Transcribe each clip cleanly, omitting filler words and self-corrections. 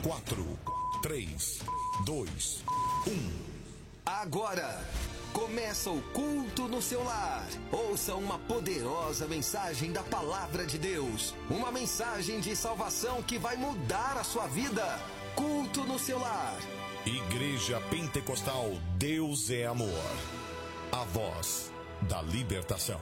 4, 3, 2, 1. Agora começa o culto no seu lar. Ouça uma poderosa mensagem da palavra de Deus. Uma mensagem de salvação que vai mudar a sua vida. Culto no seu lar. Igreja Pentecostal Deus é Amor. A voz da libertação.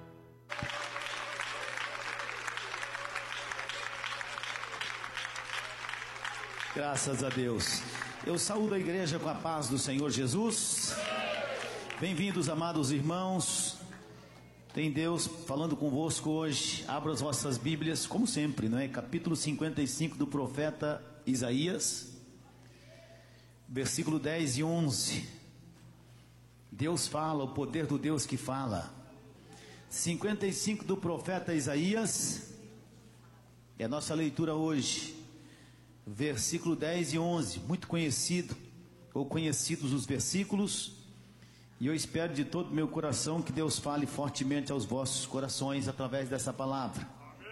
Graças a Deus. Eu saúdo a igreja com a paz do Senhor Jesus. Bem-vindos, amados irmãos. Tem Deus falando convosco hoje. Abra as vossas Bíblias, como sempre, não é? Capítulo 55 do profeta Isaías, versículo 10 e 11. Deus fala, o poder do Deus que fala. 55 do profeta Isaías é a nossa leitura hoje. Versículo 10 e 11, muito conhecido, ou conhecidos os versículos, e eu espero de todo o meu coração que Deus fale fortemente aos vossos corações através dessa palavra.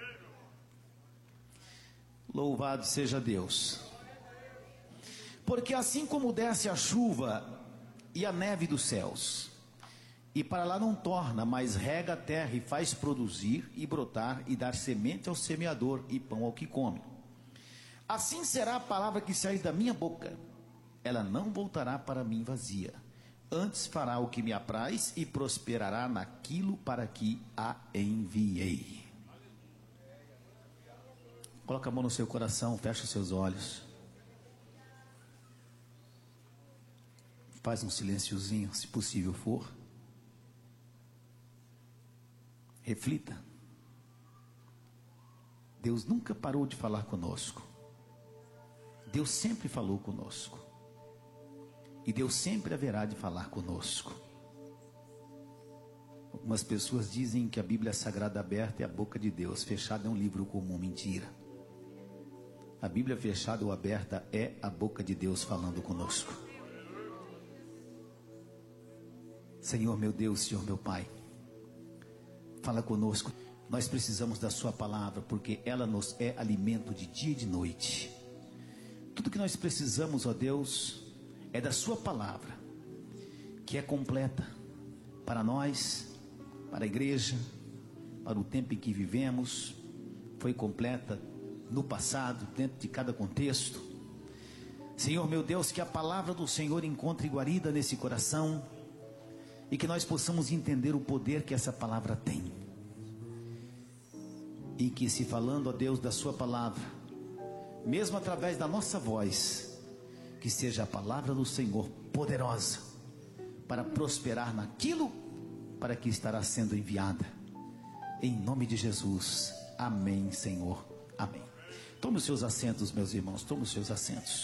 Louvado seja Deus. Porque assim como desce a chuva e a neve dos céus, e para lá não torna, mas rega a terra e faz produzir e brotar e dar semente ao semeador e pão ao que come, assim será a palavra que sair da minha boca. Ela não voltará para mim vazia, antes fará o que me apraz e prosperará naquilo para que a enviei. Coloca a mão no seu coração, fecha os seus olhos. Faz um silenciozinho, se possível for. Reflita. Deus nunca parou de falar conosco. Deus sempre falou conosco, e Deus sempre haverá de falar conosco. Algumas pessoas dizem que a Bíblia Sagrada aberta é a boca de Deus, fechada é um livro comum. Mentira. A Bíblia fechada ou aberta é a boca de Deus falando conosco. Senhor meu Deus, Senhor meu Pai, fala conosco. Nós precisamos da sua palavra, porque ela nos é alimento de dia e de noite. Tudo que nós precisamos, ó Deus, é da sua palavra, que é completa para nós, para a igreja, para o tempo em que vivemos. Foi completa no passado, dentro de cada contexto. Senhor meu Deus, que a palavra do Senhor encontre guarida nesse coração, e que nós possamos entender o poder que essa palavra tem, e que, se falando, ó Deus, da sua palavra, mesmo através da nossa voz, que seja a palavra do Senhor poderosa para prosperar naquilo para que estará sendo enviada, em nome de Jesus. Amém, Senhor, amém. Tome os seus assentos, meus irmãos, tome os seus assentos.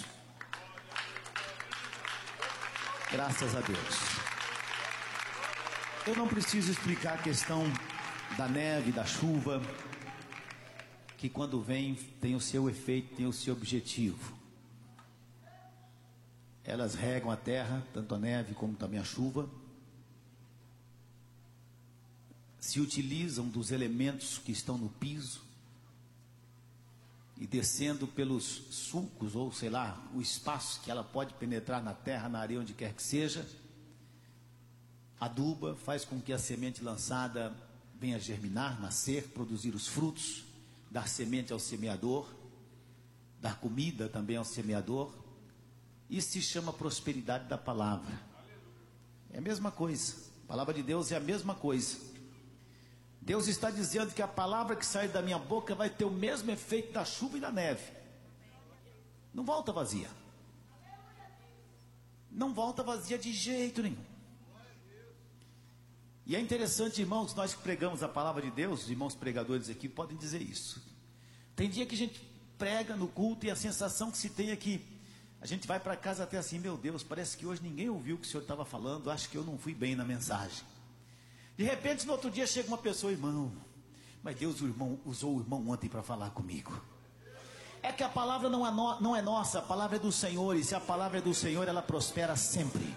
Graças a Deus. Eu não preciso explicar a questão da neve, da chuva, que quando vem tem o seu efeito, tem o seu objetivo. Elas regam a terra, tanto a neve como também a chuva. Se utilizam dos elementos que estão no piso e descendo pelos sulcos, ou sei lá, o espaço que ela pode penetrar na terra, na areia, onde quer que seja. Aduba, faz com que a semente lançada venha germinar, nascer, produzir os frutos, dar semente ao semeador, dar comida também ao semeador. Isso se chama prosperidade da palavra. É a mesma coisa. A palavra de Deus é a mesma coisa. Deus está dizendo que a palavra que sai da minha boca vai ter o mesmo efeito da chuva e da neve. Não volta vazia. Não volta vazia de jeito nenhum. E é interessante, irmãos, nós que pregamos a palavra de Deus, os irmãos pregadores aqui podem dizer isso. Tem dia que a gente prega no culto e a sensação que se tem é que a gente vai para casa até assim: meu Deus, parece que hoje ninguém ouviu o que o senhor estava falando, acho que eu não fui bem na mensagem. De repente, no outro dia chega uma pessoa: irmão, mas Deus usou o irmão ontem para falar comigo. É que a palavra não é nossa, a palavra é do Senhor, e se a palavra é do Senhor, ela prospera sempre.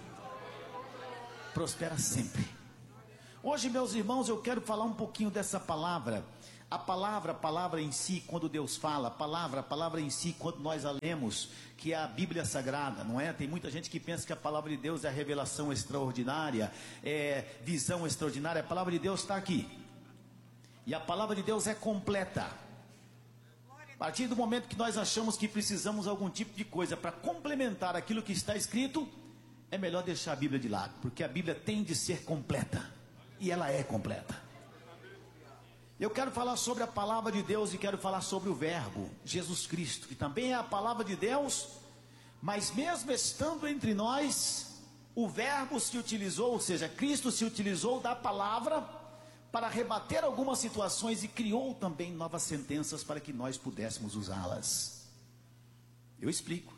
Prospera sempre. Hoje, meus irmãos, eu quero falar um pouquinho dessa palavra, A palavra em si, quando Deus fala, a palavra em si, quando nós a lemos, que é a Bíblia Sagrada, não é? Tem muita gente que pensa que a palavra de Deus é revelação extraordinária, é visão extraordinária. A palavra de Deus está aqui. E a palavra de Deus é completa. A partir do momento que nós achamos que precisamos de algum tipo de coisa para complementar aquilo que está escrito, é melhor deixar a Bíblia de lado, porque a Bíblia tem de ser completa. E ela é completa. Eu quero falar sobre a palavra de Deus e quero falar sobre o verbo, Jesus Cristo, que também é a palavra de Deus, mas mesmo estando entre nós, o verbo se utilizou, ou seja, Cristo se utilizou da palavra para rebater algumas situações e criou também novas sentenças para que nós pudéssemos usá-las. Eu explico.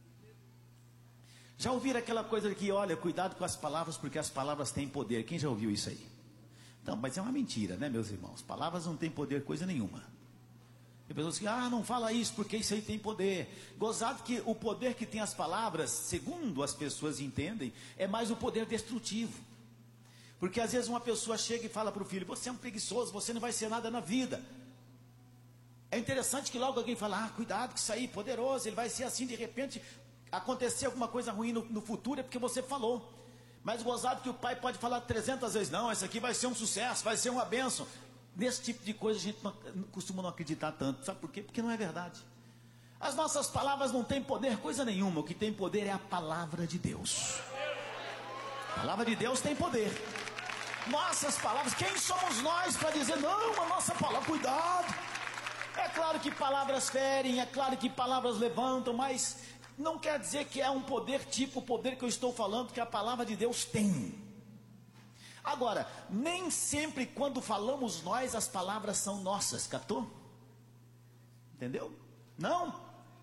Já ouviram aquela coisa de que, olha, cuidado com as palavras, porque as palavras têm poder? Quem já ouviu isso aí? Não, mas é uma mentira, né, meus irmãos? Palavras não têm poder coisa nenhuma. Tem pessoas que, não fala isso porque isso aí tem poder. Gozado que o poder que tem as palavras, segundo as pessoas entendem, é mais o poder destrutivo. Porque às vezes uma pessoa chega e fala para o filho: você é um preguiçoso, você não vai ser nada na vida. É interessante que logo alguém fala: cuidado que isso aí é poderoso, ele vai ser assim, de repente acontecer alguma coisa ruim no futuro, é porque você falou. Mas gozado que o pai pode falar 300 vezes: não, isso aqui vai ser um sucesso, vai ser uma bênção. Nesse tipo de coisa a gente não costuma não acreditar tanto. Sabe por quê? Porque não é verdade. As nossas palavras não têm poder coisa nenhuma. O que tem poder é a palavra de Deus. A palavra de Deus tem poder. Nossas palavras, quem somos nós para dizer não, a nossa palavra, cuidado. É claro que palavras ferem, é claro que palavras levantam, mas não quer dizer que é um poder tipo o poder que eu estou falando, que a palavra de Deus tem. Agora, nem sempre quando falamos nós, as palavras são nossas, captou? Entendeu? Não?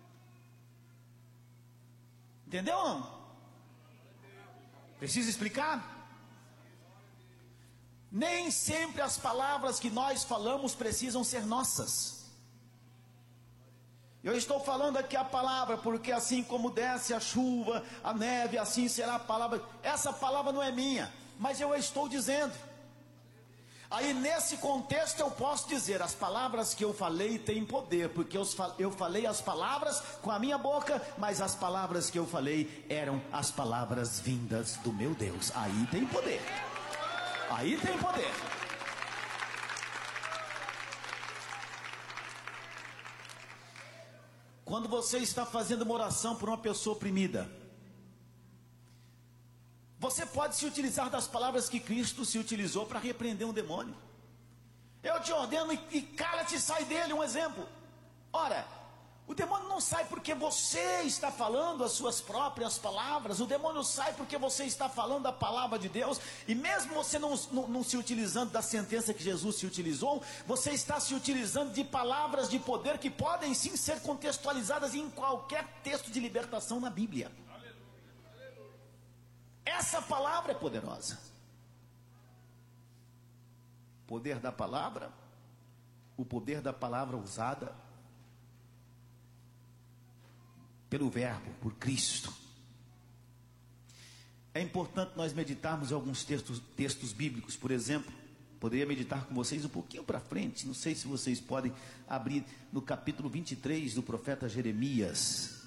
Entendeu ou não? Preciso explicar? Nem sempre as palavras que nós falamos precisam ser nossas. Eu estou falando aqui a palavra, porque assim como desce a chuva, a neve, assim será a palavra. Essa palavra não é minha, mas eu a estou dizendo. Aí nesse contexto eu posso dizer: as palavras que eu falei têm poder, porque eu falei as palavras com a minha boca, mas as palavras que eu falei eram as palavras vindas do meu Deus. Aí tem poder. Aí tem poder. Quando você está fazendo uma oração por uma pessoa oprimida, você pode se utilizar das palavras que Cristo se utilizou para repreender um demônio. Eu te ordeno e cala-te e sai dele, um exemplo. Ora, o demônio não sai porque você está falando as suas próprias palavras. O demônio sai porque você está falando a palavra de Deus. E mesmo você não se utilizando da sentença que Jesus se utilizou, você está se utilizando de palavras de poder que podem sim ser contextualizadas em qualquer texto de libertação na Bíblia. Essa palavra é poderosa. Poder da palavra, o poder da palavra usada pelo verbo, por Cristo. É importante nós meditarmos em alguns textos bíblicos. Por exemplo, poderia meditar com vocês um pouquinho para frente, não sei se vocês podem abrir no capítulo 23 do profeta Jeremias.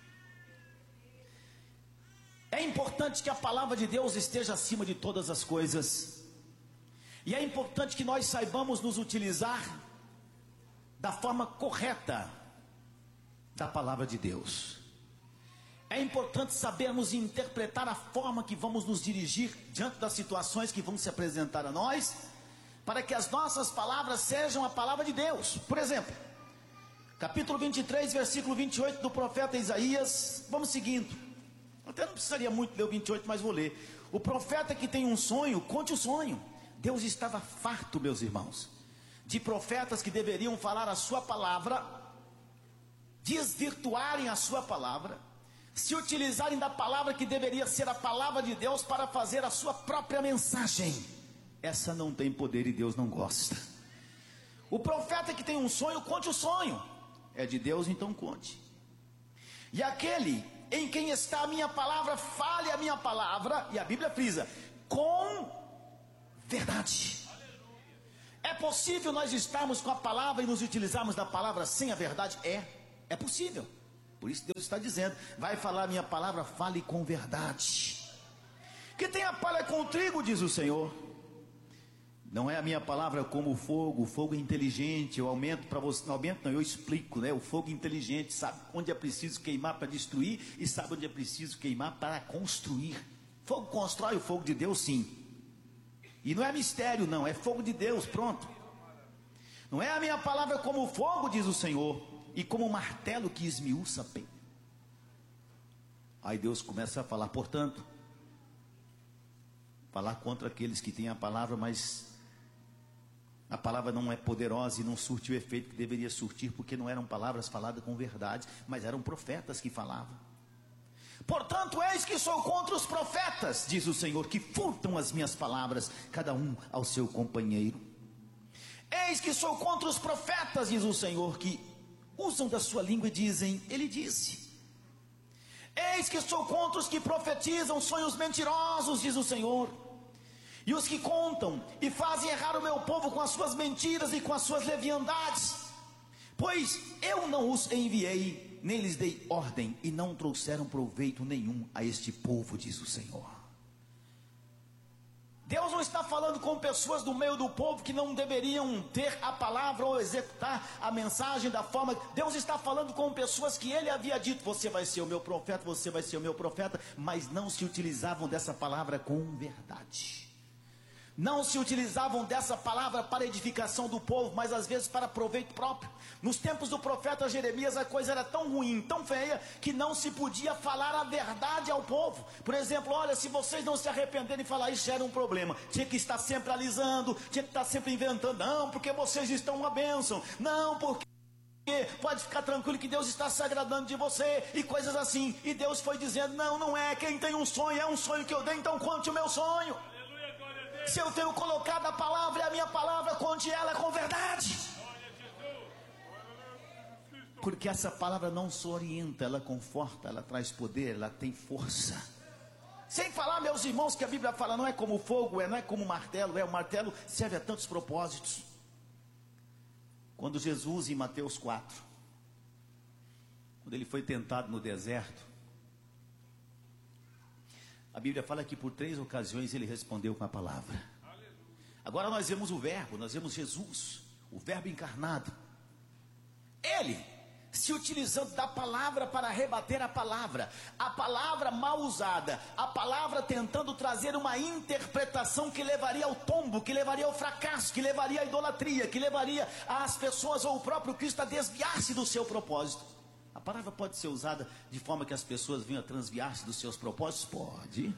É importante que a palavra de Deus esteja acima de todas as coisas, e é importante que nós saibamos nos utilizar da forma correta da palavra de Deus. É importante sabermos interpretar a forma que vamos nos dirigir diante das situações que vão se apresentar a nós, para que as nossas palavras sejam a palavra de Deus. Por exemplo, capítulo 23, versículo 28 do profeta Isaías. Vamos seguindo. Até não precisaria muito ler o 28, mas vou ler. O profeta que tem um sonho, conte o sonho. Deus estava farto, meus irmãos, de profetas que deveriam falar a sua palavra, desvirtuarem a sua palavra, se utilizarem da palavra que deveria ser a palavra de Deus para fazer a sua própria mensagem. Essa não tem poder e Deus não gosta. O profeta que tem um sonho, conte o sonho. É de Deus, então conte. E aquele em quem está a minha palavra, fale a minha palavra, e a Bíblia frisa, com verdade. É possível nós estarmos com a palavra e nos utilizarmos da palavra sem a verdade? É possível. Por isso Deus está dizendo: vai falar minha palavra, fale com verdade. Que tem a palha com o trigo, diz o Senhor. Não é a minha palavra como o fogo é inteligente. Eu aumento para você, não aumento não, eu explico, né? O fogo inteligente sabe onde é preciso queimar para destruir e sabe onde é preciso queimar para construir. Fogo constrói, o fogo de Deus sim. E não é mistério não, é fogo de Deus, pronto. Não é a minha palavra como fogo, diz o Senhor, e como martelo que esmiuça a penha. Aí Deus começa a falar, portanto, falar contra aqueles que têm a palavra, mas a palavra não é poderosa e não surte o efeito que deveria surtir, porque não eram palavras faladas com verdade, mas eram profetas que falavam. Portanto, eis que sou contra os profetas, diz o Senhor, que furtam as minhas palavras, cada um ao seu companheiro. Eis que sou contra os profetas, diz o Senhor, que usam da sua língua e dizem, ele disse. Eis que sou contra os que profetizam sonhos mentirosos, diz o Senhor, e os que contam e fazem errar o meu povo com as suas mentiras e com as suas leviandades. Pois eu não os enviei, nem lhes dei ordem, e não trouxeram proveito nenhum a este povo, diz o Senhor. Deus não está falando com pessoas do meio do povo que não deveriam ter a palavra ou executar a mensagem da forma. Deus está falando com pessoas que ele havia dito, você vai ser o meu profeta, você vai ser o meu profeta, mas não se utilizavam dessa palavra com verdade. Não se utilizavam dessa palavra para edificação do povo, mas às vezes para proveito próprio. Nos tempos do profeta Jeremias a coisa era tão ruim, tão feia, que não se podia falar a verdade ao povo. Por exemplo, olha, se vocês não se arrependerem e falar isso, já era um problema. Tinha que estar sempre alisando, tinha que estar sempre inventando. Não, porque vocês estão uma bênção. Não, porque pode ficar tranquilo que Deus está se agradando de você, e coisas assim. E Deus foi dizendo, não, não é, quem tem um sonho, é um sonho que eu dei, então conte o meu sonho. Se eu tenho colocado a palavra e a minha palavra, conte ela com verdade. Porque essa palavra não só orienta, ela conforta, ela traz poder, ela tem força. Sem falar, meus irmãos, que a Bíblia fala, não é como fogo, não é como martelo, o martelo serve a tantos propósitos. Quando Jesus, em Mateus 4, quando ele foi tentado no deserto, a Bíblia fala que por 3 ocasiões ele respondeu com a palavra. Agora nós vemos o verbo, nós vemos Jesus, o verbo encarnado. Ele se utilizando da palavra para rebater a palavra mal usada, a palavra tentando trazer uma interpretação que levaria ao tombo, que levaria ao fracasso, que levaria à idolatria, que levaria as pessoas ou o próprio Cristo a desviar-se do seu propósito. A palavra pode ser usada de forma que as pessoas venham a transviar-se dos seus propósitos? Pode.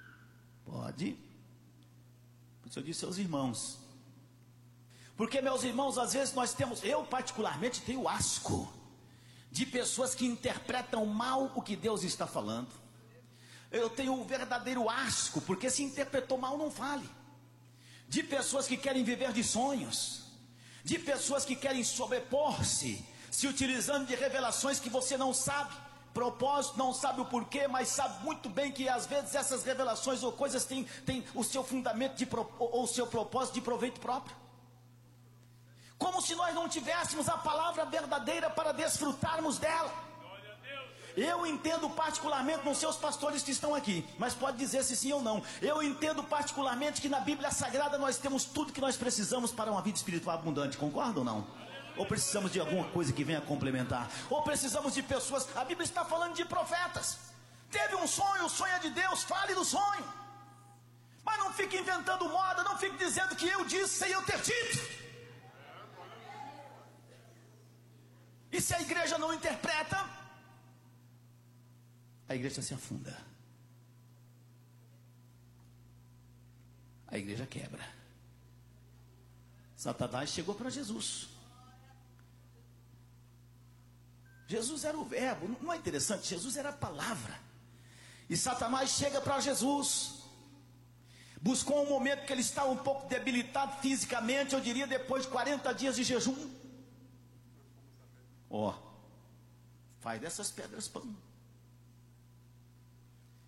Por isso eu disse aos irmãos. Porque, meus irmãos, às vezes nós temos, eu particularmente tenho asco de pessoas que interpretam mal o que Deus está falando. Eu tenho um verdadeiro asco, porque se interpretou mal, não fale. De pessoas que querem viver de sonhos, de pessoas que querem sobrepor-se, se utilizando de revelações que você não sabe, propósito, não sabe o porquê, mas sabe muito bem que às vezes essas revelações ou coisas têm o seu fundamento ou o seu propósito de proveito próprio. Como se nós não tivéssemos a palavra verdadeira para desfrutarmos dela. Eu entendo particularmente, não sei os pastores que estão aqui, mas pode dizer se sim ou não. Eu entendo particularmente que na Bíblia Sagrada nós temos tudo que nós precisamos para uma vida espiritual abundante, concorda ou não? Ou precisamos de alguma coisa que venha complementar? Ou precisamos de pessoas, a Bíblia está falando de profetas. Teve um sonho, o sonho é de Deus, fale do sonho. Mas não fique inventando moda, não fique dizendo que eu disse sem eu ter dito. E se a igreja não interpreta, a igreja se afunda. A igreja quebra. Satanás chegou para Jesus. Jesus era o verbo, não é interessante? Jesus era a palavra. E Satanás chega para Jesus. Buscou um momento que ele estava um pouco debilitado fisicamente, eu diria depois de 40 dias de jejum. Faz dessas pedras pão.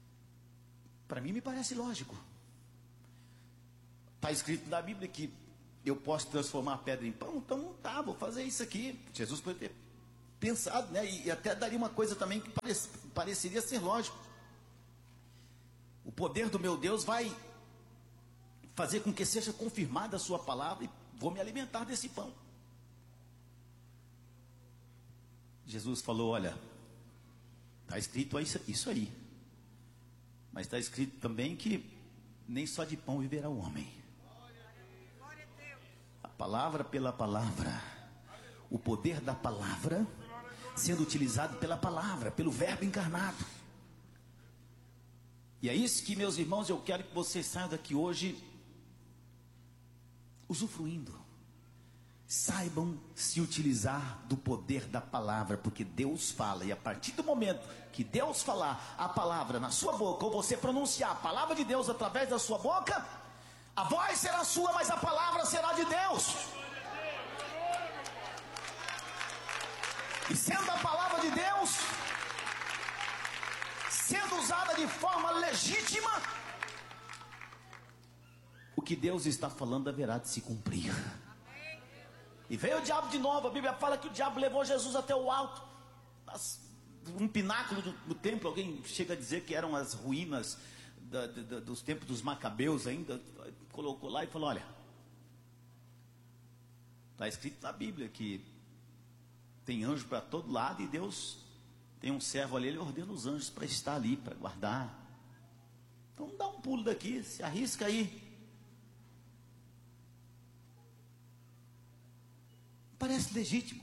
Para mim me parece lógico. Está escrito na Bíblia que eu posso transformar a pedra em pão? Então não tá, vou fazer isso aqui. Jesus pode ter pensado, né? E até daria uma coisa também que pareceria ser lógico. O poder do meu Deus vai fazer com que seja confirmada a sua palavra e vou me alimentar desse pão. Jesus falou, olha, está escrito isso aí. Mas está escrito também que nem só de pão viverá o homem. A palavra pela palavra. O poder da palavra sendo utilizado pela palavra, pelo verbo encarnado. E é isso que, meus irmãos, eu quero que vocês saiam daqui hoje usufruindo. Saibam se utilizar do poder da palavra, porque Deus fala, e a partir do momento que Deus falar a palavra na sua boca, ou você pronunciar a palavra de Deus através da sua boca, a voz será sua, mas a palavra será de Deus. E sendo a palavra de Deus sendo usada de forma legítima, o que Deus está falando haverá de se cumprir. E veio o diabo de novo. A Bíblia fala que o diabo levou Jesus até o alto, um pináculo do templo. Alguém chega a dizer que eram as ruínas dos tempos dos Macabeus ainda. Colocou lá e falou, olha, está escrito na Bíblia que tem anjo para todo lado, e Deus tem um servo ali, ele ordena os anjos para estar ali, para guardar. Então dá um pulo daqui, se arrisca aí. Parece legítimo.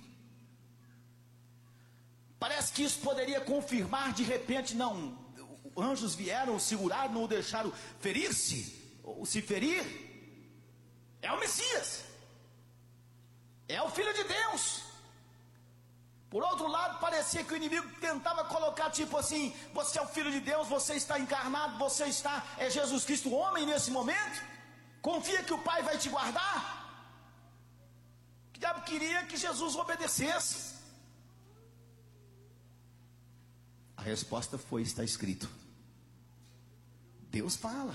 Parece que isso poderia confirmar de repente, não, anjos vieram, seguraram, não o deixaram ferir-se, ou se ferir. É o Messias, é o Filho de Deus. Por outro lado, parecia que o inimigo tentava colocar tipo assim, você é o Filho de Deus, você está encarnado, é Jesus Cristo, homem nesse momento, confia que o Pai vai te guardar. O diabo queria que Jesus obedecesse. A resposta foi, está escrito. Deus fala.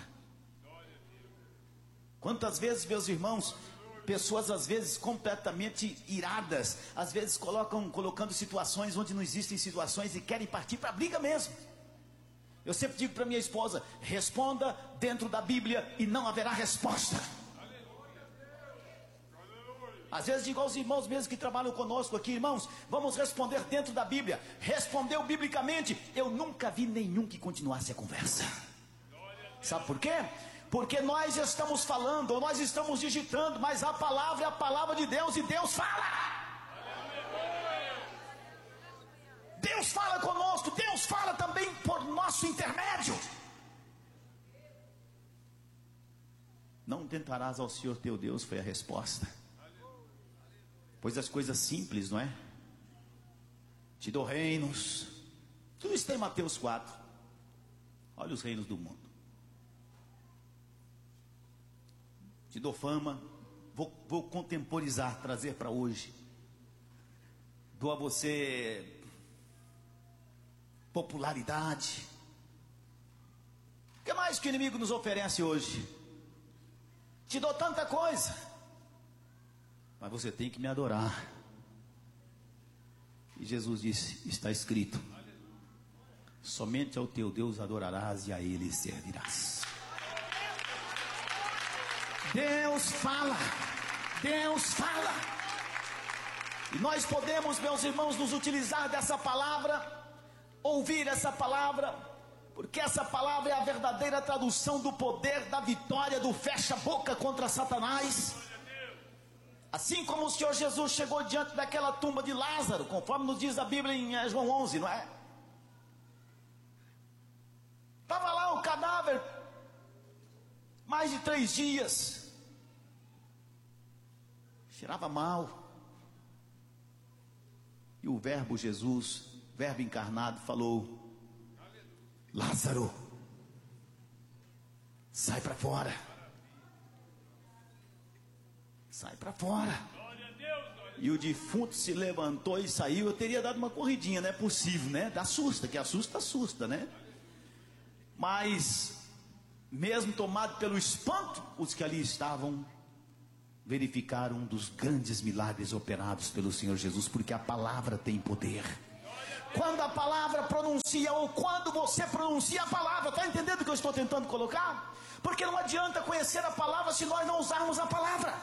Quantas vezes, meus irmãos, pessoas às vezes completamente iradas, às vezes colocando situações onde não existem situações e querem partir para a briga mesmo. Eu sempre digo para minha esposa, responda dentro da Bíblia e não haverá resposta. Às vezes digo aos irmãos mesmo que trabalham conosco aqui, irmãos, vamos responder dentro da Bíblia. Respondeu biblicamente. Eu nunca vi nenhum que continuasse a conversa. Sabe por quê? Porque nós estamos falando, ou nós estamos digitando, mas a palavra é a palavra de Deus, e Deus fala. Deus fala conosco, Deus fala também por nosso intermédio. Não tentarás ao Senhor teu Deus, foi a resposta. Pois as coisas simples, não é? Te dou reinos. Tudo isso tem em Mateus 4. Olha os reinos do mundo. Te dou fama. Vou contemporizar, trazer para hoje. Dou a você popularidade. O que mais que o inimigo nos oferece hoje? Te dou tanta coisa, mas você tem que me adorar. E Jesus disse, está escrito, somente ao teu Deus adorarás e a Ele servirás. Deus fala, Deus fala. E nós podemos, meus irmãos, nos utilizar dessa palavra, ouvir essa palavra, porque essa palavra é a verdadeira tradução do poder da vitória, do fecha-boca contra Satanás. Assim como o Senhor Jesus chegou diante daquela tumba de Lázaro, conforme nos diz a Bíblia em João 11, não é? Estava lá o cadáver, mais de 3 dias, cheirava mal. E o verbo Jesus, verbo encarnado, falou, Lázaro, sai para fora. Sai para fora. E o defunto se levantou e saiu. Eu teria dado uma corridinha, não é possível, né? Assusta, que assusta, né? Mas, mesmo tomado pelo espanto, os que ali estavam verificar um dos grandes milagres operados pelo Senhor Jesus, porque a palavra tem poder. Quando a palavra pronuncia, ou quando você pronuncia a palavra, está entendendo o que eu estou tentando colocar? Porque não adianta conhecer a palavra se nós não usarmos a palavra.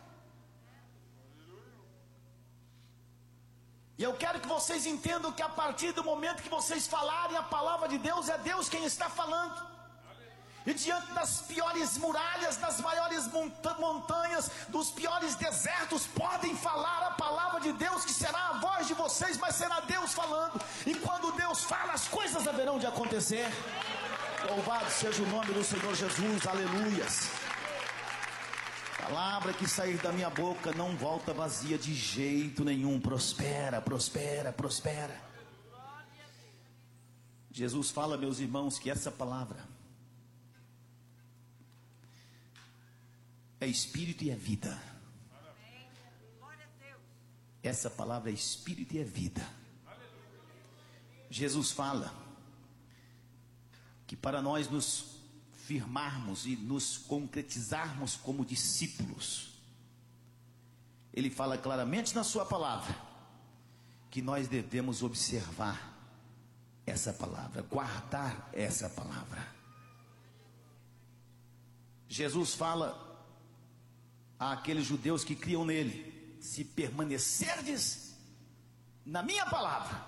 E eu quero que vocês entendam que a partir do momento que vocês falarem a palavra de Deus, é Deus quem está falando. E diante das piores muralhas, das maiores montanhas, dos piores desertos, podem falar a palavra de Deus, que será a voz de vocês, mas será Deus falando. E quando Deus fala, as coisas haverão de acontecer. Louvado seja o nome do Senhor Jesus, aleluias. A palavra que sair da minha boca não volta vazia de jeito nenhum. Prospera, prospera, prospera. Jesus fala, meus irmãos, que essa palavra é espírito e é vida. Essa palavra é espírito e é vida. Jesus fala que para nós nos firmarmos e nos concretizarmos como discípulos, Ele fala claramente na sua palavra que nós devemos observar essa palavra, guardar essa palavra. Jesus fala àqueles judeus que criam nele: se permanecerdes na minha palavra,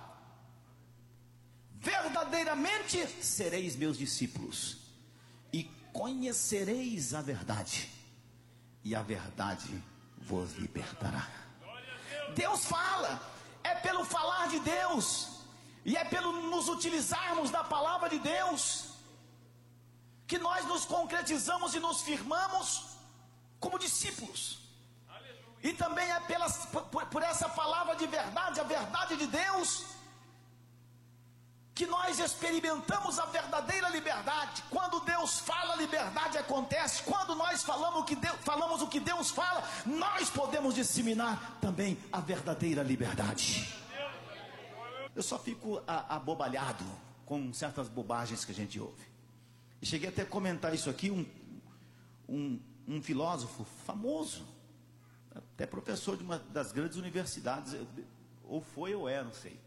verdadeiramente sereis meus discípulos, e conhecereis a verdade, e a verdade vos libertará. Deus fala, é pelo falar de Deus, e é pelo nos utilizarmos da palavra de Deus, que nós nos concretizamos e nos firmamos como discípulos. E também é por essa palavra de verdade, a verdade de Deus, que nós experimentamos a verdadeira liberdade. Quando Deus fala, a liberdade acontece. Quando nós falamos o que Deus fala, nós podemos disseminar também a verdadeira liberdade. Eu só fico abobalhado com certas bobagens que a gente ouve. E cheguei até a comentar isso aqui. Um filósofo famoso, até professor de uma das grandes universidades, ou foi ou é, não sei,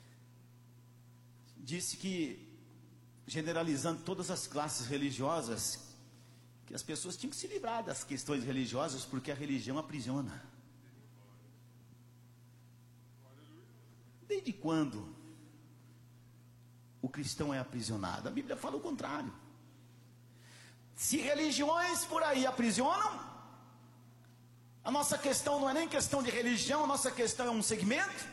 disse que, generalizando todas as classes religiosas, que as pessoas tinham que se livrar das questões religiosas, porque a religião aprisiona. Desde quando o cristão é aprisionado? A Bíblia fala o contrário. Se religiões por aí aprisionam, a nossa questão não é nem questão de religião, a nossa questão é um segmento.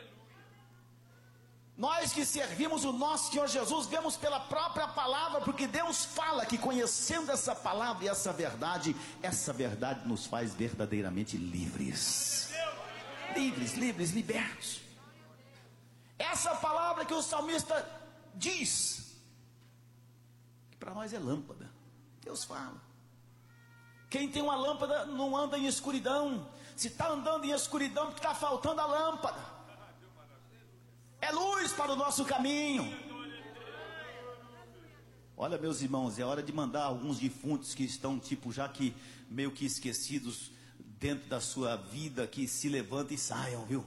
Nós que servimos o nosso Senhor Jesus, vemos pela própria palavra, porque Deus fala que conhecendo essa palavra e essa verdade nos faz verdadeiramente livres. Livres, livres, libertos. Essa palavra que o salmista diz, que para nós é lâmpada. Deus fala. Quem tem uma lâmpada não anda em escuridão. Se está andando em escuridão, porque está faltando a lâmpada. É luz para o nosso caminho. Olha, meus irmãos, é hora de mandar alguns defuntos que estão já que meio que esquecidos dentro da sua vida, que se levantem e saiam, viu?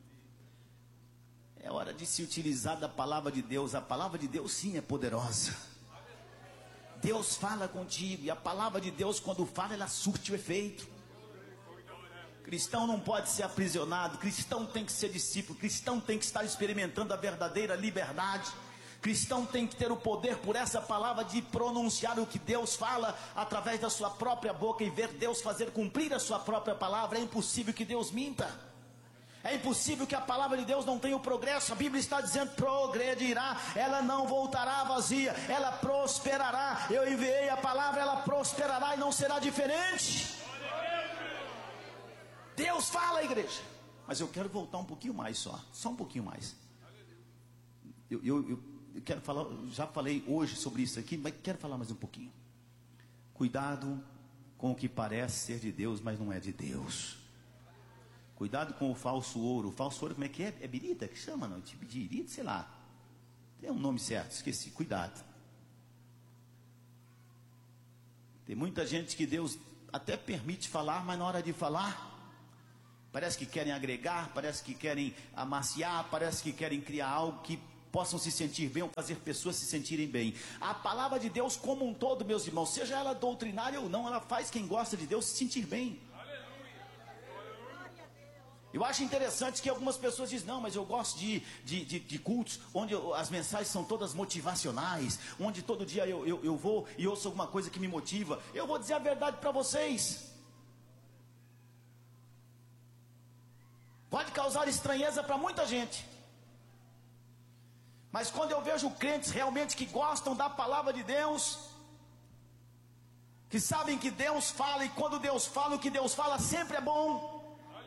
É hora de se utilizar da palavra de Deus. A palavra de Deus sim é poderosa. Deus fala contigo, e a palavra de Deus, quando fala, ela surte o efeito. Cristão não pode ser aprisionado, cristão tem que ser discípulo, cristão tem que estar experimentando a verdadeira liberdade. Cristão tem que ter o poder por essa palavra de pronunciar o que Deus fala através da sua própria boca e ver Deus fazer cumprir a sua própria palavra. É impossível que Deus minta. É impossível que a palavra de Deus não tenha o progresso. A Bíblia está dizendo: progredirá, ela não voltará vazia, ela prosperará. Eu enviei a palavra, ela prosperará e não será diferente. Deus fala, igreja. Mas eu quero voltar um pouquinho mais só um pouquinho mais. Eu quero falar, já falei hoje sobre isso aqui, mas quero falar mais um pouquinho. Cuidado com o que parece ser de Deus, mas não é de Deus. Cuidado com o falso ouro. O falso ouro, como é que é? É birita que chama, não? Tipo de irita, sei lá. Tem um nome certo, esqueci. Cuidado. Tem muita gente que Deus até permite falar, mas na hora de falar, parece que querem agregar, parece que querem amaciar, parece que querem criar algo que possam se sentir bem ou fazer pessoas se sentirem bem. A palavra de Deus como um todo, meus irmãos, seja ela doutrinária ou não, ela faz quem gosta de Deus se sentir bem. Eu acho interessante que algumas pessoas dizem, não, mas eu gosto de cultos onde as mensagens são todas motivacionais, onde todo dia eu vou e ouço alguma coisa que me motiva. Eu vou dizer a verdade para vocês. Pode causar estranheza para muita gente. Mas quando eu vejo crentes realmente que gostam da palavra de Deus, que sabem que Deus fala, e quando Deus fala, o que Deus fala sempre é bom.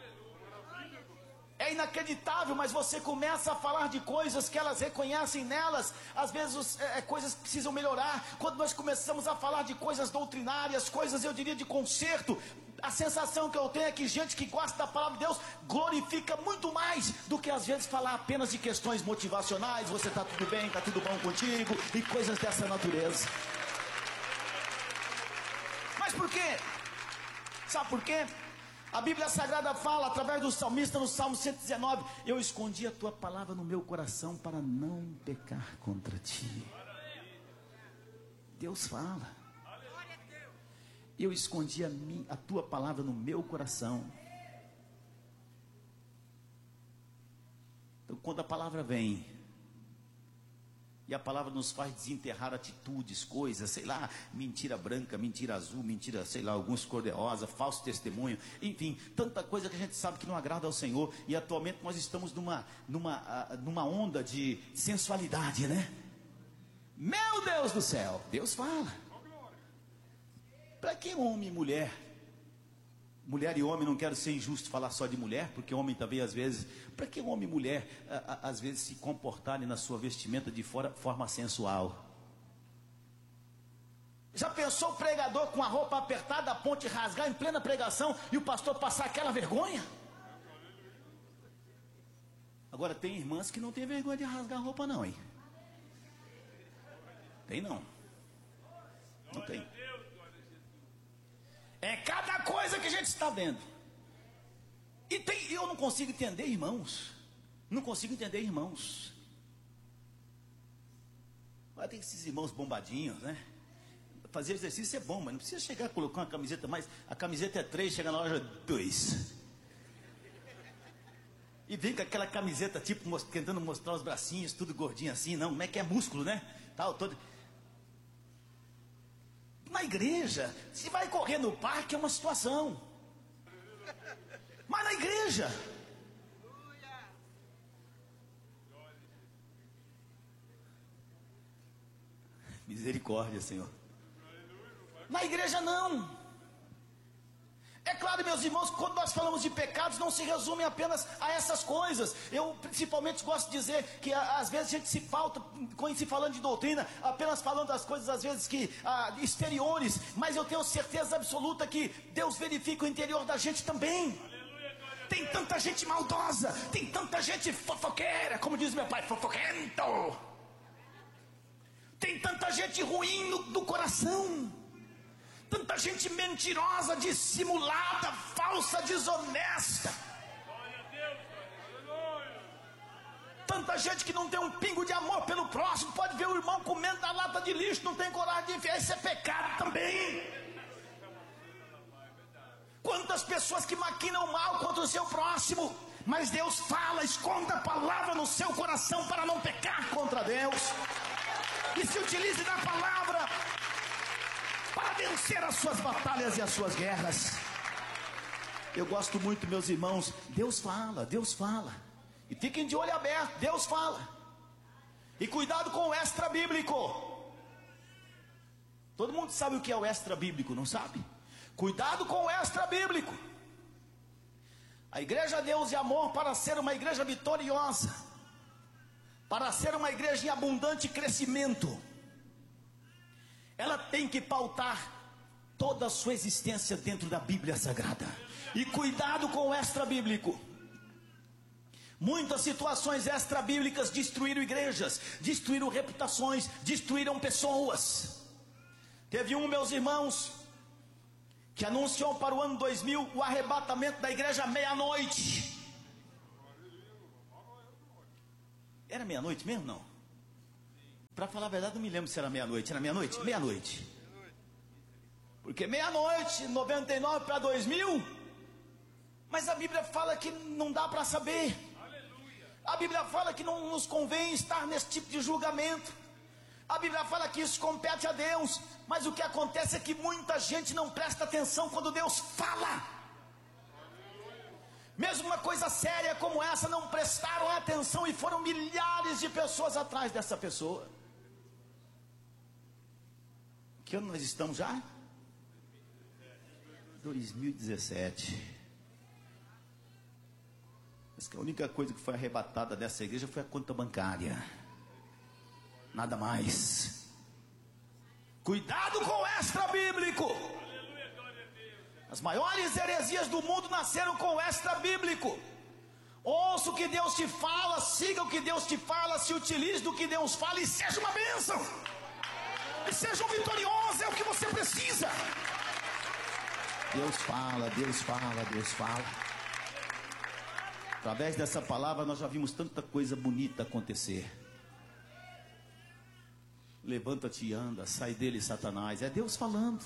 É inacreditável, mas você começa a falar de coisas que elas reconhecem nelas. Às vezes coisas que precisam melhorar. Quando nós começamos a falar de coisas doutrinárias, coisas eu diria de conserto, a sensação que eu tenho é que gente que gosta da palavra de Deus glorifica muito mais do que às vezes falar apenas de questões motivacionais. Você está tudo bem, está tudo bom contigo e coisas dessa natureza. Mas por quê? Sabe por quê? A Bíblia Sagrada fala, através do salmista, no Salmo 119, eu escondi a tua palavra no meu coração para não pecar contra ti. Deus fala. Eu escondi a tua palavra no meu coração. Então, quando a palavra vem, e a palavra nos faz desenterrar atitudes, coisas, sei lá, mentira branca, mentira azul, mentira, sei lá, alguns cor-de-rosa, falso testemunho, enfim, tanta coisa que a gente sabe que não agrada ao Senhor. E atualmente nós estamos numa onda de sensualidade, né? Meu Deus do céu, Deus fala. Para que homem e mulher? Mulher e homem, não quero ser injusto falar só de mulher, porque homem também às vezes, para que homem e mulher às vezes se comportarem na sua vestimenta de forma sensual? Já pensou o pregador com a roupa apertada, a ponte rasgar em plena pregação e o pastor passar aquela vergonha? Agora tem irmãs que não tem vergonha de rasgar a roupa não, hein? Tem não. Não tem. É cada coisa que a gente está vendo. E eu não consigo entender, irmãos. Não consigo entender, irmãos. Agora tem esses irmãos bombadinhos, né? Fazer exercício é bom, mas não precisa chegar a colocar uma camiseta mais. A camiseta é 3, chega na loja 2. E vem com aquela camiseta tipo tentando mostrar os bracinhos, tudo gordinho assim, não, como é que é músculo, né? Tal, todo. Na igreja, se vai correr no parque é uma situação. Mas na igreja, misericórdia, Senhor. Na igreja não. É claro, meus irmãos, quando nós falamos de pecados, não se resume apenas a essas coisas. Eu principalmente gosto de dizer que às vezes a gente se falta, se falando de doutrina, apenas falando das coisas às vezes que exteriores, mas eu tenho certeza absoluta que Deus verifica o interior da gente também. Tem tanta gente maldosa, tem tanta gente fofoqueira, como diz meu pai, fofoquento. Tem tanta gente ruim do coração. Tanta gente mentirosa, dissimulada, falsa, desonesta. Tanta gente que não tem um pingo de amor pelo próximo. Pode ver o irmão comendo da lata de lixo, não tem coragem de enfiar. Isso é pecado também. Quantas pessoas que maquinam mal contra o seu próximo. Mas Deus fala, esconda a palavra no seu coração para não pecar contra Deus. E se utilize da palavra para vencer as suas batalhas e as suas guerras. Eu gosto muito, meus irmãos. Deus fala, Deus fala. E fiquem de olho aberto, Deus fala. E cuidado com o extra bíblico. Todo mundo sabe o que é o extra bíblico, não sabe? Cuidado com o extra bíblico. A igreja Deus e Amor, para ser uma igreja vitoriosa, para ser uma igreja em abundante crescimento, ela tem que pautar toda a sua existência dentro da Bíblia Sagrada. E cuidado com o extra bíblico. Muitas situações extra bíblicas destruíram igrejas, destruíram reputações, destruíram pessoas. Teve meus irmãos, que anunciou para o ano 2000 o arrebatamento da igreja à meia-noite. Era meia-noite mesmo, não? Para falar a verdade, não me lembro se era meia-noite. Era meia-noite? Meia-noite. Porque meia-noite, 99 para 2000. Mas a Bíblia fala que não dá para saber. A Bíblia fala que não nos convém estar nesse tipo de julgamento. A Bíblia fala que isso compete a Deus. Mas o que acontece é que muita gente não presta atenção quando Deus fala. Mesmo uma coisa séria como essa, não prestaram atenção e foram milhares de pessoas atrás dessa pessoa. Que ano nós estamos já? 2017. Mas que a única coisa que foi arrebatada dessa igreja foi a conta bancária. Nada mais. Cuidado com o extra bíblico. As maiores heresias do mundo nasceram com o extra bíblico. Ouça o que Deus te fala, siga o que Deus te fala, se utilize do que Deus fala e seja uma bênção. E seja um vitorioso, é o que você precisa. Deus fala, Deus fala, Deus fala. Através dessa palavra nós já vimos tanta coisa bonita acontecer. Levanta-te e anda, sai dele, Satanás. É Deus falando.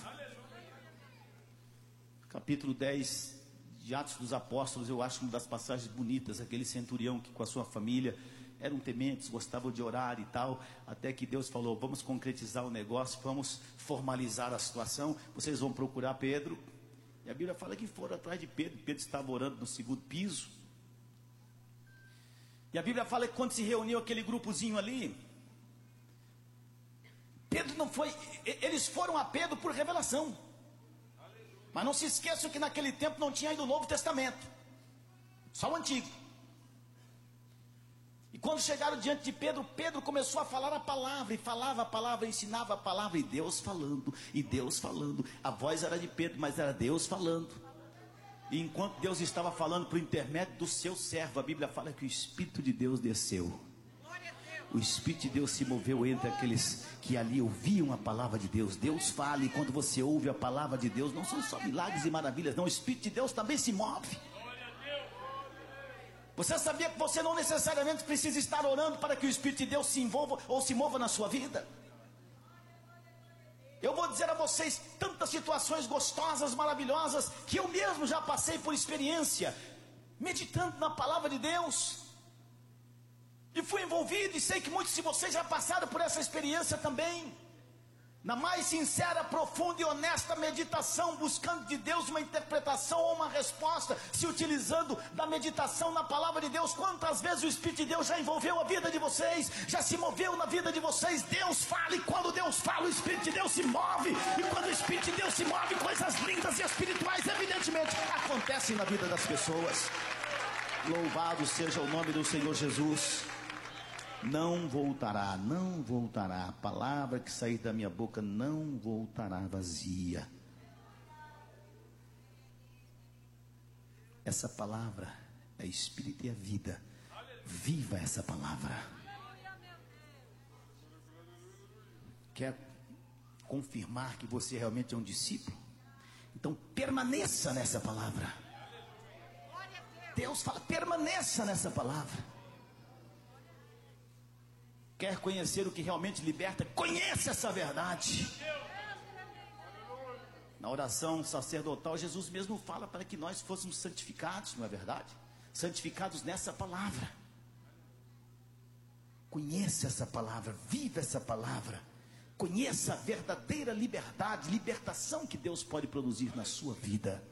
Capítulo 10 de Atos dos Apóstolos, eu acho uma das passagens bonitas. Aquele centurião que com a sua família eram tementes, gostavam de orar e tal, até que Deus falou, vamos concretizar o negócio, vamos formalizar a situação, vocês vão procurar Pedro. E a Bíblia fala que foram atrás de Pedro. Pedro estava orando no segundo piso. E a Bíblia fala que quando se reuniu aquele grupozinho ali, Pedro não foi, eles foram a Pedro por revelação. Mas não se esqueçam que naquele tempo não tinha ainda o Novo Testamento, só o Antigo. E quando chegaram diante de Pedro, Pedro começou a falar a palavra, e falava a palavra, ensinava a palavra, e Deus falando, e Deus falando. A voz era de Pedro, mas era Deus falando. E enquanto Deus estava falando por intermédio do seu servo, a Bíblia fala que o Espírito de Deus desceu. O Espírito de Deus se moveu entre aqueles que ali ouviam a palavra de Deus. Deus fala, e quando você ouve a palavra de Deus, não são só milagres e maravilhas, não, o Espírito de Deus também se move. Você sabia que você não necessariamente precisa estar orando para que o Espírito de Deus se envolva ou se mova na sua vida? Eu vou dizer a vocês tantas situações gostosas, maravilhosas, que eu mesmo já passei por experiência, meditando na palavra de Deus. E fui envolvido, e sei que muitos de vocês já passaram por essa experiência também. Na mais sincera, profunda e honesta meditação, buscando de Deus uma interpretação ou uma resposta, se utilizando da meditação na palavra de Deus. Quantas vezes o Espírito de Deus já envolveu a vida de vocês, já se moveu na vida de vocês? Deus fala, e quando Deus fala, o Espírito de Deus se move. E quando o Espírito de Deus se move, coisas lindas e espirituais evidentemente acontecem na vida das pessoas. Louvado seja o nome do Senhor Jesus. Não voltará, não voltará. A palavra que sair da minha boca não voltará vazia. Essa palavra é espírito e é vida. Viva essa palavra. Quer confirmar que você realmente é um discípulo? Então permaneça nessa palavra. Deus fala, permaneça nessa palavra. Quer conhecer o que realmente liberta? Conheça essa verdade. Na oração sacerdotal, Jesus mesmo fala para que nós fôssemos santificados, não é verdade? Santificados nessa palavra. Conheça essa palavra, viva essa palavra. Conheça a verdadeira liberdade, libertação que Deus pode produzir na sua vida.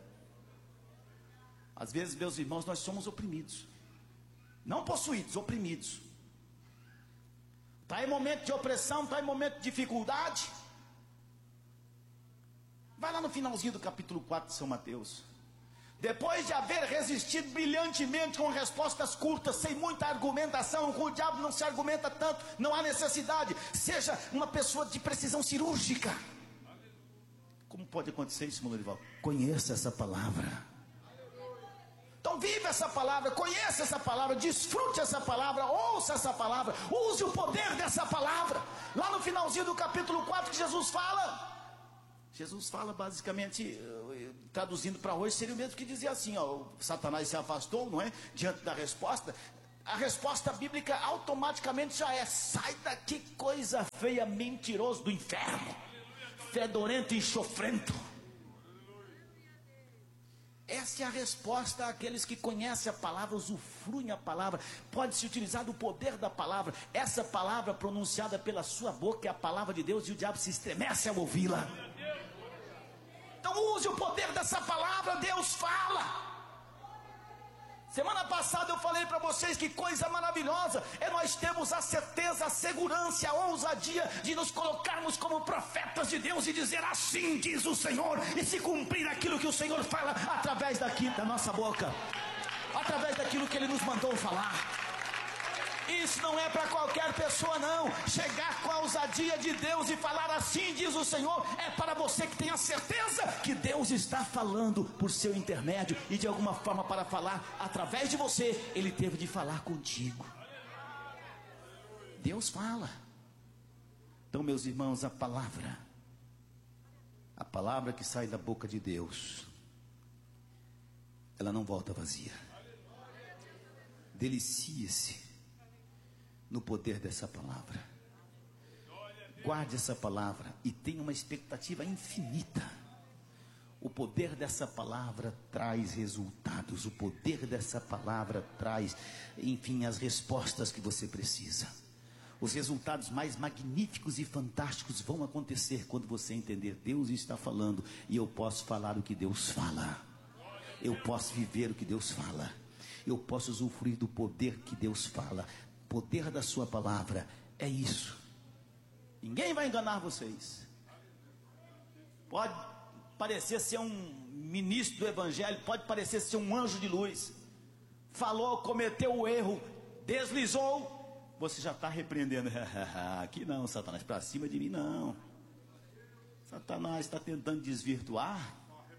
Às vezes, meus irmãos, nós somos oprimidos. Não possuídos, oprimidos. Está em momento de opressão, está em momento de dificuldade. Vai lá no finalzinho do capítulo 4 de São Mateus. Depois de haver resistido brilhantemente com respostas curtas, sem muita argumentação, com o diabo não se argumenta tanto, não há necessidade. Seja uma pessoa de precisão cirúrgica. Como pode acontecer isso, irmão Lorival? Conheça essa palavra. Então viva essa palavra, conheça essa palavra, desfrute essa palavra, ouça essa palavra, use o poder dessa palavra. Lá no finalzinho do capítulo 4 que Jesus fala, Jesus fala basicamente, traduzindo para hoje, seria o mesmo que dizer assim, ó, Satanás se afastou, não é? Diante da resposta. A resposta bíblica automaticamente já é: sai daqui, coisa feia, mentiroso do inferno, fedorento e enxofrento. Essa é a resposta àqueles que conhecem a palavra, usufruem a palavra, pode se utilizar do poder da palavra. Essa palavra pronunciada pela sua boca é a palavra de Deus, e o diabo se estremece ao ouvi-la. Então use o poder dessa palavra. Deus fala. Semana passada eu falei para vocês que coisa maravilhosa é nós termos a certeza, a segurança, a ousadia de nos colocarmos como profetas de Deus e dizer: assim diz o Senhor, e se cumprir aquilo que o Senhor fala através daqui da nossa boca, através daquilo que Ele nos mandou falar. Isso não é para qualquer pessoa não. Chegar com a ousadia de Deus e falar assim diz o Senhor, é para você que tem a certeza que Deus está falando por seu intermédio, e de alguma forma, para falar através de você, Ele teve de falar contigo. Deus fala. Então, meus irmãos, a palavra que sai da boca de Deus, ela não volta vazia. Delicie-se no poder dessa palavra. Guarde essa palavra e tenha uma expectativa infinita. O poder dessa palavra traz resultados. O poder dessa palavra traz, enfim, as respostas que você precisa. Os resultados mais magníficos e fantásticos vão acontecer quando você entender: Deus está falando, e eu posso falar o que Deus fala. Eu posso viver o que Deus fala. Eu posso usufruir do poder que Deus fala. Poder da sua palavra é isso. Ninguém vai enganar vocês. Pode parecer ser um ministro do evangelho, pode parecer ser um anjo de luz, falou, cometeu o erro, deslizou, você já está repreendendo. Aqui não, Satanás, para cima de mim não. Satanás está tentando desvirtuar.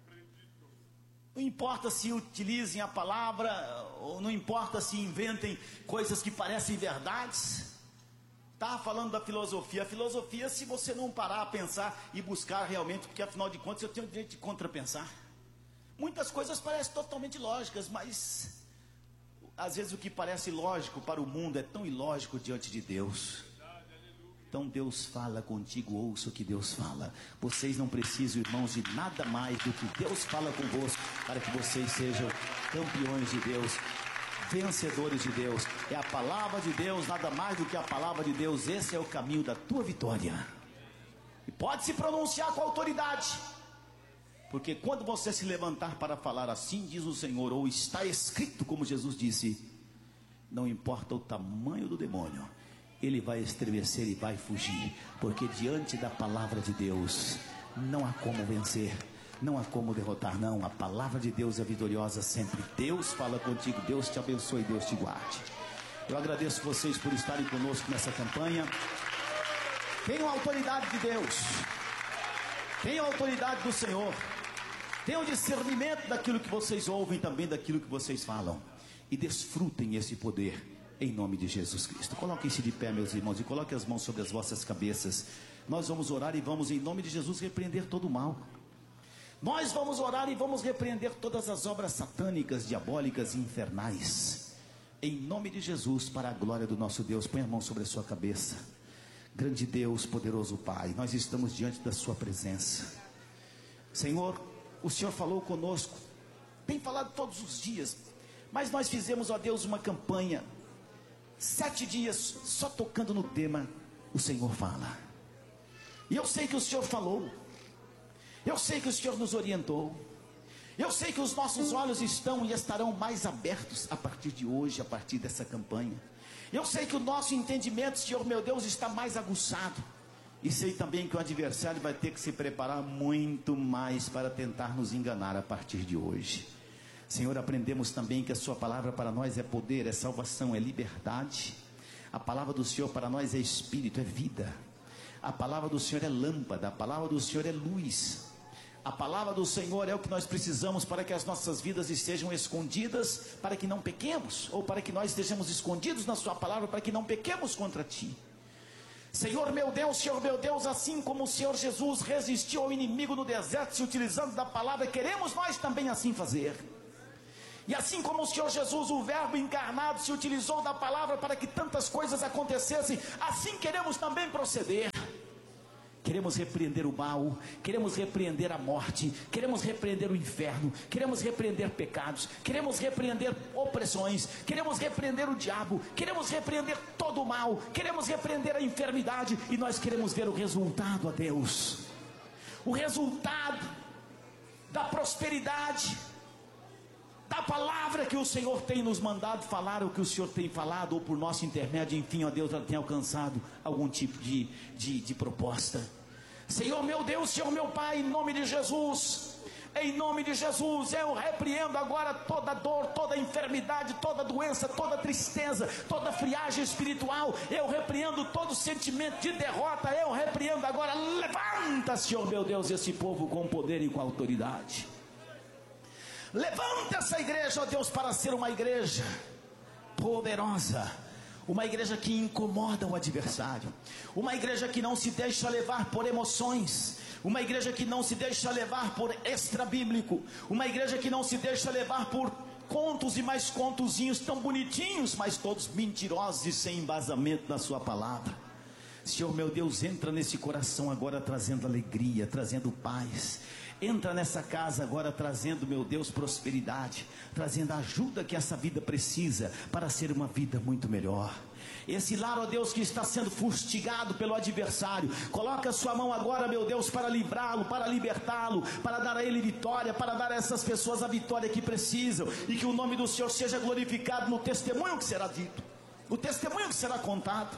Não importa se utilizem a palavra, ou não importa se inventem coisas que parecem verdades. Estava falando da filosofia. A filosofia, se você não parar a pensar e buscar realmente, porque afinal de contas eu tenho o direito de contrapensar. Muitas coisas parecem totalmente lógicas, mas às vezes o que parece lógico para o mundo é tão ilógico diante de Deus. Então Deus fala contigo, ouça o que Deus fala. Vocês não precisam, irmãos, de nada mais do que Deus fala convosco, para que vocês sejam campeões de Deus, vencedores de Deus. É a palavra de Deus, nada mais do que a palavra de Deus. Esse é o caminho da tua vitória. E pode se pronunciar com autoridade, porque quando você se levantar para falar assim diz o Senhor, ou está escrito, como Jesus disse, não importa o tamanho do demônio, ele vai estremecer e vai fugir, porque diante da palavra de Deus não há como vencer, não há como derrotar, não. A palavra de Deus é vitoriosa sempre. Deus fala contigo. Deus te abençoe, Deus te guarde. Eu agradeço vocês por estarem conosco nessa campanha. Tenham a autoridade de Deus, tenham a autoridade do Senhor, tenham discernimento daquilo que vocês ouvem, também daquilo que vocês falam, e desfrutem esse poder em nome de Jesus Cristo. Coloquem-se de pé, meus irmãos, e coloquem as mãos sobre as vossas cabeças. Nós vamos orar e vamos, em nome de Jesus, repreender todo o mal. Nós vamos orar e vamos repreender todas as obras satânicas, diabólicas e infernais, em nome de Jesus, para a glória do nosso Deus. Põe a mão sobre a sua cabeça. Grande Deus, poderoso Pai, nós estamos diante da sua presença. Senhor, o Senhor falou conosco, tem falado todos os dias, mas nós fizemos, ó Deus, uma campanha, 7 dias só tocando no tema o Senhor fala. E eu sei que o Senhor falou, eu sei que o Senhor nos orientou, eu sei que os nossos olhos estão e estarão mais abertos a partir de hoje, a partir dessa campanha. Eu sei que o nosso entendimento, Senhor meu Deus, está mais aguçado, e sei também que o adversário vai ter que se preparar muito mais para tentar nos enganar a partir de hoje. Senhor, aprendemos também que a sua palavra para nós é poder, é salvação, é liberdade. A palavra do Senhor para nós é espírito, é vida. A palavra do Senhor é lâmpada, a palavra do Senhor é luz. A palavra do Senhor é o que nós precisamos para que as nossas vidas estejam escondidas, para que não pequemos, ou para que nós estejamos escondidos na sua palavra, para que não pequemos contra ti. Senhor meu Deus, assim como o Senhor Jesus resistiu ao inimigo no deserto, se utilizando da palavra, queremos nós também assim fazer. E assim como o Senhor Jesus, o verbo encarnado, se utilizou da palavra para que tantas coisas acontecessem, assim queremos também proceder. Queremos repreender o mal, queremos repreender a morte, queremos repreender o inferno, queremos repreender pecados, queremos repreender opressões, queremos repreender o diabo, queremos repreender todo o mal, queremos repreender a enfermidade, e nós queremos ver o resultado, a Deus, o resultado da prosperidade, da palavra que o Senhor tem nos mandado falar, o que o Senhor tem falado, ou por nosso intermédio, enfim, ó Deus, ela tem alcançado algum tipo de proposta. Senhor meu Deus, Senhor meu Pai, em nome de Jesus, eu repreendo agora toda dor, toda enfermidade, toda doença, toda tristeza, toda friagem espiritual. Eu repreendo todo sentimento de derrota. Eu repreendo agora. Levanta, Senhor meu Deus, esse povo com poder e com autoridade. Levanta essa igreja, ó Deus, para ser uma igreja poderosa, uma igreja que incomoda o adversário, uma igreja que não se deixa levar por emoções, uma igreja que não se deixa levar por extra bíblico, uma igreja que não se deixa levar por contos e mais contozinhos tão bonitinhos, mas todos mentirosos e sem embasamento na sua palavra. Senhor meu Deus, entra nesse coração agora trazendo alegria, trazendo paz. Entra nessa casa agora trazendo, meu Deus, prosperidade, trazendo a ajuda que essa vida precisa para ser uma vida muito melhor. Esse lar, ó Deus, que está sendo fustigado pelo adversário, coloca a sua mão agora, meu Deus, para livrá-lo, para libertá-lo, para dar a ele vitória, para dar a essas pessoas a vitória que precisam, e que o nome do Senhor seja glorificado no testemunho que será dito, no testemunho que será contado.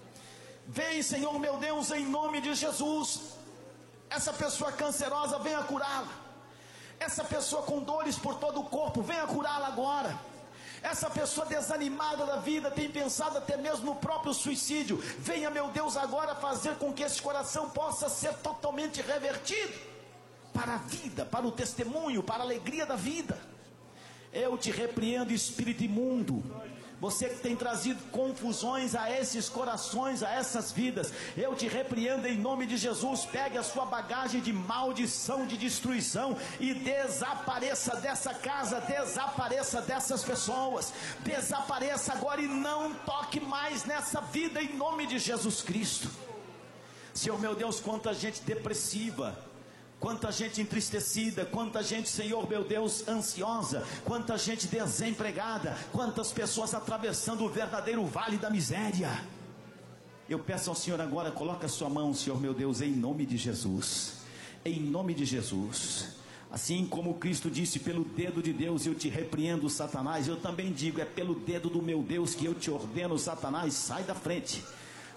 Vem, Senhor meu Deus, em nome de Jesus. Essa pessoa cancerosa, venha curá-la. Essa pessoa com dores por todo o corpo, venha curá-la agora. Essa pessoa desanimada da vida, tem pensado até mesmo no próprio suicídio, venha, meu Deus, agora fazer com que esse coração possa ser totalmente revertido para a vida, para o testemunho, para a alegria da vida. Eu te repreendo, espírito imundo, você que tem trazido confusões a esses corações, a essas vidas, eu te repreendo em nome de Jesus. Pegue a sua bagagem de maldição, de destruição, e desapareça dessa casa, desapareça dessas pessoas, desapareça agora e não toque mais nessa vida em nome de Jesus Cristo. Senhor meu Deus, quanta gente depressiva, quanta gente entristecida, quanta gente, Senhor meu Deus, ansiosa, quanta gente desempregada, quantas pessoas atravessando o verdadeiro vale da miséria. Eu peço ao Senhor agora, coloca a sua mão, Senhor meu Deus, em nome de Jesus, em nome de Jesus. Assim como Cristo disse, pelo dedo de Deus eu te repreendo, Satanás, eu também digo, é pelo dedo do meu Deus que eu te ordeno, Satanás, sai da frente,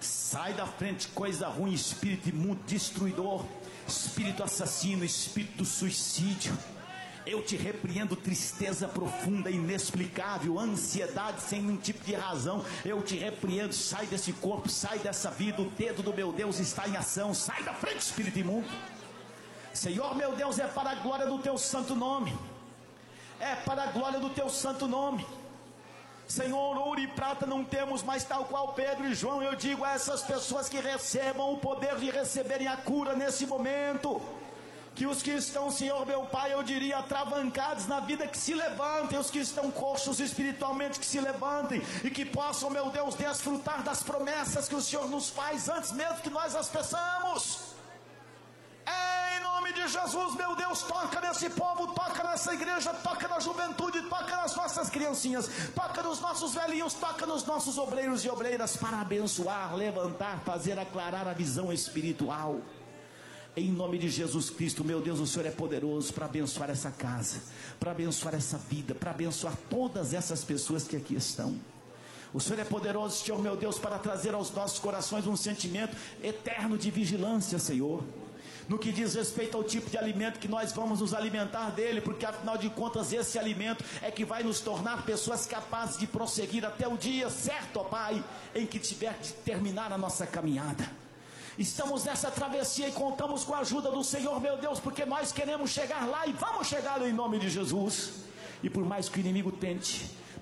coisa ruim, espírito imundo, destruidor, espírito assassino, espírito do suicídio. Eu te repreendo, tristeza profunda, inexplicável, ansiedade sem nenhum tipo de razão. Eu te repreendo, sai desse corpo, sai dessa vida. O dedo do meu Deus está em ação. Sai da frente, espírito imundo. Senhor meu Deus, é para a glória do teu santo nome, é para a glória do teu santo nome. Senhor, ouro e prata não temos, mas tal qual Pedro e João, eu digo a essas pessoas que recebam o poder de receberem a cura nesse momento, que os que estão, Senhor meu Pai, eu diria atravancados na vida, que se levantem, os que estão coxos espiritualmente, que se levantem, e que possam, meu Deus, desfrutar das promessas que o Senhor nos faz, antes mesmo que nós as peçamos. Em nome de Jesus, meu Deus, toca nesse povo, toca nessa igreja, toca na juventude, toca nas nossas criancinhas, toca nos nossos velhinhos, toca nos nossos obreiros e obreiras, para abençoar, levantar, fazer aclarar a visão espiritual. Em nome de Jesus Cristo, meu Deus, o Senhor é poderoso para abençoar essa casa, para abençoar essa vida, para abençoar todas essas pessoas que aqui estão. O Senhor é poderoso, Senhor meu Deus, para trazer aos nossos corações um sentimento eterno de vigilância, Senhor, no que diz respeito ao tipo de alimento que nós vamos nos alimentar dele, porque afinal de contas esse alimento é que vai nos tornar pessoas capazes de prosseguir até o dia certo, ó Pai, em que tiver de terminar a nossa caminhada. Estamos nessa travessia e contamos com a ajuda do Senhor, meu Deus, porque nós queremos chegar lá e vamos chegar em nome de Jesus. E por mais que o inimigo tente,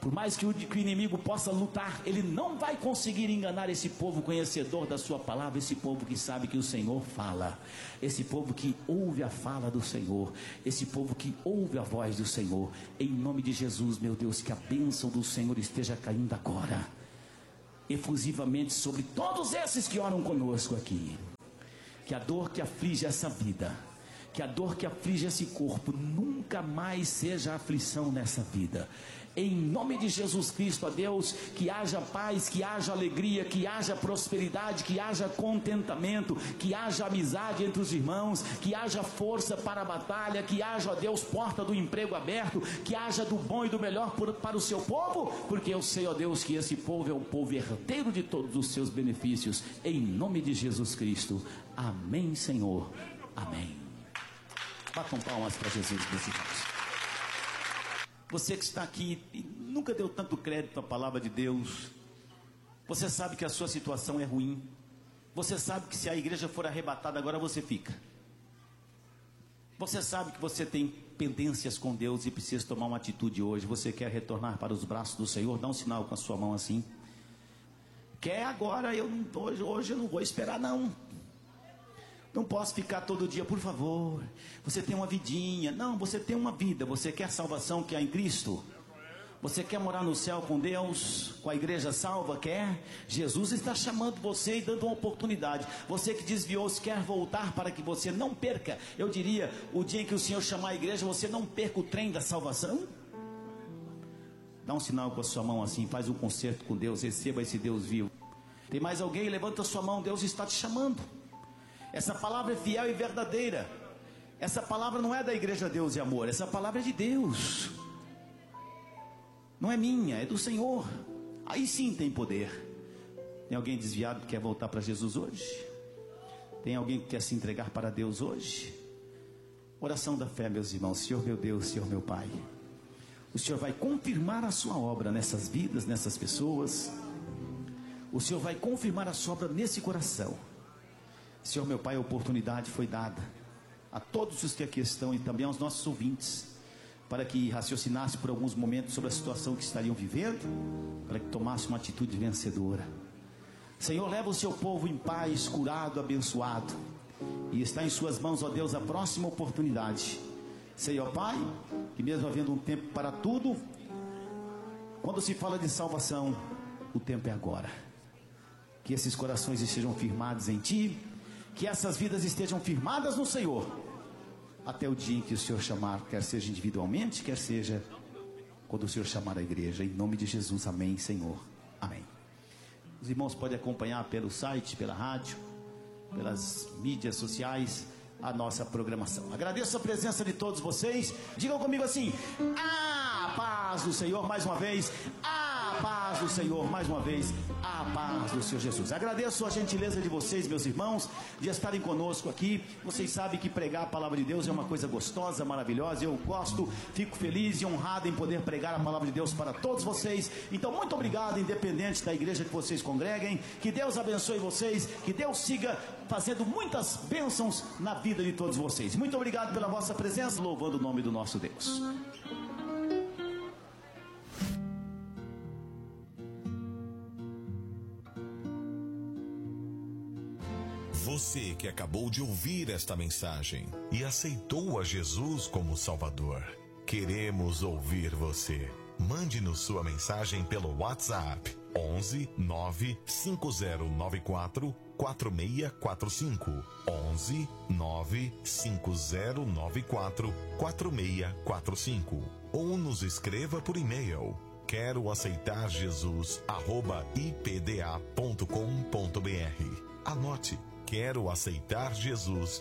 Por mais que o inimigo possa lutar, ele não vai conseguir enganar esse povo conhecedor da sua palavra, esse povo que sabe que o Senhor fala, esse povo que ouve a fala do Senhor, esse povo que ouve a voz do Senhor. Em nome de Jesus, meu Deus, que a bênção do Senhor esteja caindo agora, efusivamente sobre todos esses que oram conosco aqui. Que a dor que aflige essa vida, que a dor que aflige esse corpo, nunca mais seja aflição nessa vida. Em nome de Jesus Cristo, ó Deus, que haja paz, que haja alegria, que haja prosperidade, que haja contentamento, que haja amizade entre os irmãos, que haja força para a batalha, que haja, ó Deus, porta do emprego aberto, que haja do bom e do melhor para o seu povo, porque eu sei, ó Deus, que esse povo é um povo herdeiro de todos os seus benefícios. Em nome de Jesus Cristo. Amém, Senhor. Amém. Batam palmas para Jesus, meus irmãos. Você que está aqui e nunca deu tanto crédito à palavra de Deus, você sabe que a sua situação é ruim, você sabe que se a igreja for arrebatada agora você fica, você sabe que você tem pendências com Deus e precisa tomar uma atitude hoje. Você quer retornar para os braços do Senhor? Dá um sinal com a sua mão assim. Quer agora? Hoje eu não vou esperar não. Não posso ficar todo dia, por favor. Você tem uma vidinha. Não, você tem uma vida. Você quer salvação que há em Cristo? Você quer morar no céu com Deus? Com a igreja salva? Quer? Jesus está chamando você e dando uma oportunidade. Você que desviou-se, quer voltar para que você não perca. Eu diria, o dia em que o Senhor chamar a igreja, você não perca o trem da salvação. Dá um sinal com a sua mão assim, faz um concerto com Deus, receba esse Deus vivo. Tem mais alguém? Levanta a sua mão, Deus está te chamando. Essa palavra é fiel e verdadeira. Essa palavra não é da igreja Deus e Amor. Essa palavra é de Deus. Não é minha, é do Senhor. Aí sim tem poder. Tem alguém desviado que quer voltar para Jesus hoje? Tem alguém que quer se entregar para Deus hoje? Oração da fé, meus irmãos. Senhor meu Deus, Senhor meu Pai, o Senhor vai confirmar a sua obra nessas vidas, nessas pessoas. O Senhor vai confirmar a sua obra nesse coração. Senhor meu Pai, a oportunidade foi dada a todos os que aqui estão e também aos nossos ouvintes, para que raciocinasse por alguns momentos sobre a situação que estariam vivendo, para que tomasse uma atitude vencedora. Senhor, leva o seu povo em paz, curado, abençoado, e está em suas mãos, ó Deus, a próxima oportunidade. Sei, ó Pai, que mesmo havendo um tempo para tudo, quando se fala de salvação, o tempo é agora. Que esses corações estejam firmados em Ti, que essas vidas estejam firmadas no Senhor, até o dia em que o Senhor chamar, quer seja individualmente, quer seja quando o Senhor chamar a igreja. Em nome de Jesus, amém, Senhor, amém. Os irmãos podem acompanhar pelo site, pela rádio, pelas mídias sociais, a nossa programação. Agradeço a presença de todos vocês. Digam comigo assim: a paz do Senhor, mais uma vez. A paz do Senhor, mais uma vez. A paz do Senhor Jesus. Agradeço a gentileza de vocês, meus irmãos, de estarem conosco aqui. Vocês sabem que pregar a palavra de Deus é uma coisa gostosa, maravilhosa. Eu gosto, fico feliz e honrado em poder pregar a palavra de Deus para todos vocês. Então, muito obrigado, independente da igreja que vocês congreguem. Que Deus abençoe vocês, que Deus siga fazendo muitas bênçãos na vida de todos vocês. Muito obrigado pela vossa presença, louvando o nome do nosso Deus. Você que acabou de ouvir esta mensagem e aceitou a Jesus como Salvador, queremos ouvir você. Mande-nos sua mensagem pelo WhatsApp 11 95094 4645 11 95094 4645 ou nos escreva por e-mail quero aceitar Jesus @ipda.com.br. Anote: quero aceitar Jesus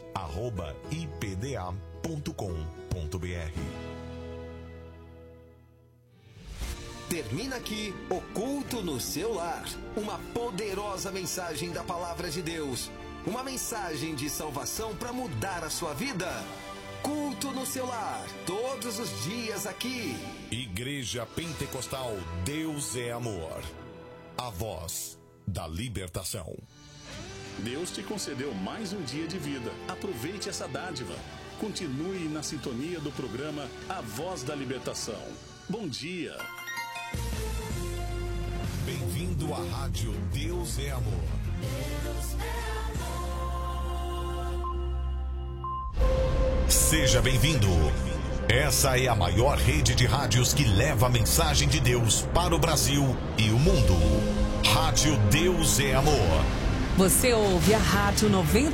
@ipda.com.br. Termina aqui o Culto no Seu Lar. Uma poderosa mensagem da Palavra de Deus. Uma mensagem de salvação para mudar a sua vida. Culto no Seu Lar, todos os dias aqui. Igreja Pentecostal Deus é Amor. A voz da libertação. Deus te concedeu mais um dia de vida. Aproveite essa dádiva. Continue na sintonia do programa A Voz da Libertação. Bom dia. bem-vindo à Rádio Deus é Amor. Seja bem-vindo. Essa é a maior rede de rádios que leva a mensagem de Deus para o Brasil e o mundo. Rádio Deus é Amor. Você ouve a Rádio 90.